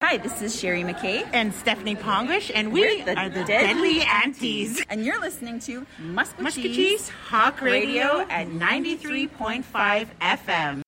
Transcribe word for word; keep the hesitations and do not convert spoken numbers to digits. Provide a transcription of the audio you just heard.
Hi, this is Sherry McKay. And Stephanie Pongish, and we We're the are the Deadly Deadly Aunties. And you're listening to Musquetee's Musquetee's Hawk Radio at ninety-three point five F M.